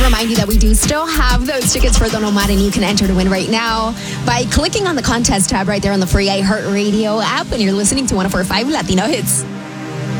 remind you that we do still have those tickets for Don Omar, and you can enter to win right now by clicking on the contest tab right there on the free iHeartRadio app, and you're listening to 104.5 Latino Hits.